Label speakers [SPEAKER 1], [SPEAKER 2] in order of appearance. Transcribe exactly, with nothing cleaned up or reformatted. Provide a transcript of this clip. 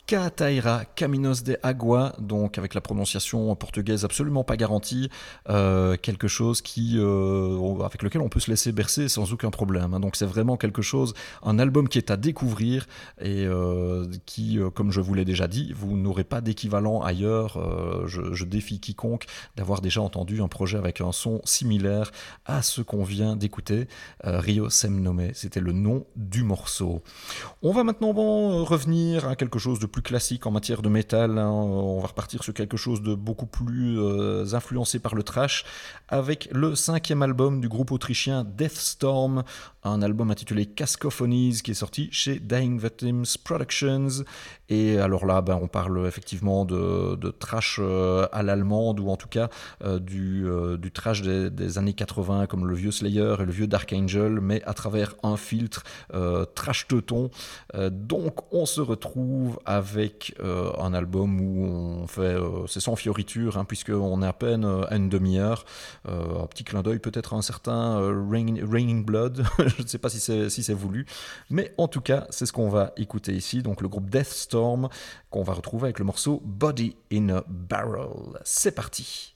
[SPEAKER 1] Cataira Caminos de Agua, donc avec la prononciation portugaise absolument pas garantie, euh, quelque chose qui, euh, avec lequel on peut se laisser bercer sans aucun problème. Hein. Donc c'est vraiment quelque chose, un album qui est à découvrir et euh, qui, euh, comme je vous l'ai déjà dit, vous n'aurez pas d'équivalent ailleurs. Euh, je, je défie quiconque d'avoir déjà entendu un projet avec un son similaire à ce qu'on vient d'écouter. Euh, Rio Sem Nome, c'était le nom du morceau. On va maintenant bon, revenir à quelque chose de plus classique en matière de métal. Hein. On va repartir sur quelque chose de beaucoup plus euh, influencé par le thrash avec le cinquième album du groupe autrichien Deathstorm, un album intitulé Cascophonies qui est sorti chez Dying Victims Productions. Et alors là, ben, on parle effectivement de, de trash euh, à l'allemande ou en tout cas euh, du, euh, du trash des, des années quatre-vingts comme le vieux Slayer et le vieux Dark Angel, mais à travers un filtre euh, trash teuton. Euh, donc on se retrouve avec euh, un album où on fait, euh, c'est sans fioriture hein, puisqu'on est à peine euh, à une demi-heure. Euh, un petit clin d'œil peut-être à un certain euh, Rain, Raining Blood, je ne sais pas si c'est, si c'est voulu, mais en tout cas c'est ce qu'on va écouter ici, donc le groupe Deathstorm qu'on va retrouver avec le morceau Body in a Barrel. C'est parti.